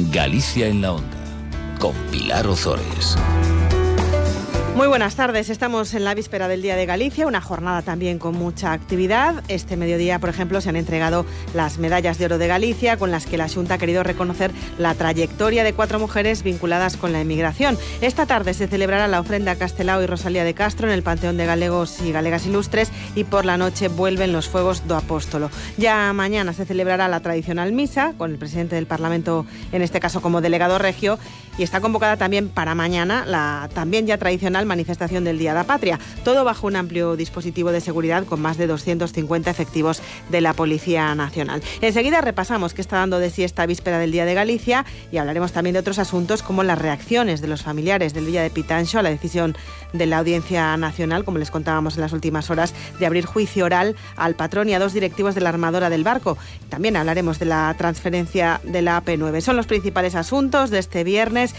Galicia en la Onda, con Pilar Ozores. Muy buenas tardes, estamos en la víspera del Día de Galicia, una jornada también con mucha actividad. Este mediodía, por ejemplo, se han entregado las medallas de oro de Galicia, con las que la Xunta ha querido reconocer la trayectoria de 4 mujeres vinculadas con la emigración. Esta tarde se celebrará la ofrenda a Castelao y Rosalía de Castro en el Panteón de Galegos y Galegas Ilustres, y por la noche vuelven los fuegos do Apóstolo. Ya mañana se celebrará la tradicional misa, con el presidente del Parlamento, en este caso como delegado regio, y está convocada también para mañana la también ya tradicional manifestación del Día de la Patria, todo bajo un amplio dispositivo de seguridad con más de 250 efectivos de la Policía Nacional. Enseguida repasamos qué está dando de sí esta víspera del Día de Galicia y hablaremos también de otros asuntos como las reacciones de los familiares del Villa de Pitanxo a la decisión de la Audiencia Nacional, como les contábamos en las últimas horas, de abrir juicio oral al patrón y a 2 directivos de la armadora del barco. También hablaremos de la transferencia de la AP9. Son los principales asuntos de este viernes.